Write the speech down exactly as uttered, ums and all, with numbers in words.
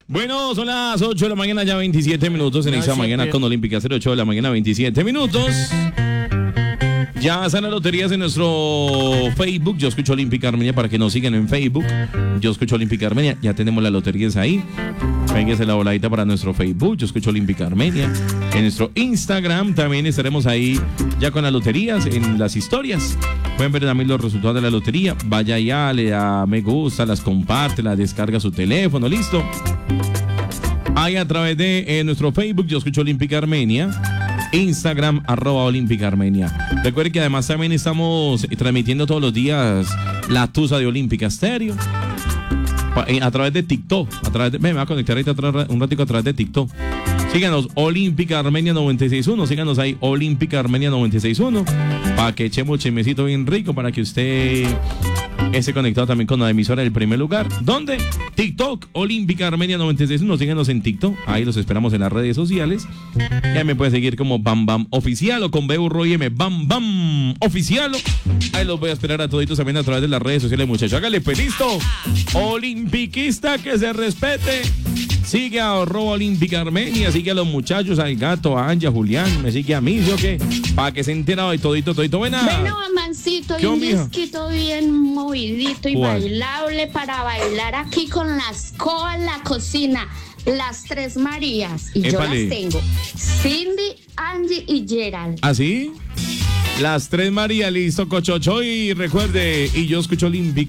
Bueno, son las ocho de la mañana, ya veintisiete minutos en esta mañana con Olímpica. ocho de la mañana, veintisiete minutos. Ya están las loterías en nuestro Facebook. Yo escucho Olímpica Armenia para que nos sigan en Facebook. Yo escucho Olímpica Armenia. Ya tenemos las loterías ahí. Véngase la voladita para nuestro Facebook. Yo escucho Olímpica Armenia. En nuestro Instagram también estaremos ahí ya con las loterías, en las historias. Pueden ver también los resultados de la lotería. Vaya ya, le da me gusta, las comparte, las descarga a su teléfono. Listo. Ahí a través de eh, nuestro Facebook. Yo escucho Olímpica Armenia. Instagram, arroba Olímpica Armenia. Recuerden que además también estamos transmitiendo todos los días la tusa de Olímpica Stereo a través de TikTok. A través de, me voy a conectar ahorita un ratico a través de TikTok. Síganos, Olímpica Armenia noventa y seis punto uno. Síganos ahí, Olímpica Armenia noventa y seis punto uno. Para que echemos chimecito bien rico, para que usted esté conectado también con la emisora del primer lugar. ¿Dónde? TikTok, Olímpica Armenia noventa y seis punto uno. Síganos en TikTok. Ahí los esperamos en las redes sociales. Ya me puede seguir como Bam Bam Oficial o con B U y M Bam Bam Oficial. Ahí los voy a esperar a toditos también a través de las redes sociales, muchachos. Hágale, pues listo. Olimpiquista que se respete. Sigue a arroba Olímpica Armenia, sigue a los muchachos, al gato, a Anja, Julián, me sigue a mí, ¿yo qué? Para que se enterado de todito, todito, buena. Bueno, mancito, y un disquito bien movidito y ¿cuál? Bailable para bailar aquí con la escoba en la cocina. Las tres Marías, y Épale. Yo las tengo. Cindy, Angie y Gerald. ¿Ah, sí? Las tres Marías, listo, cochocho, y recuerde, y yo escucho Olímpica.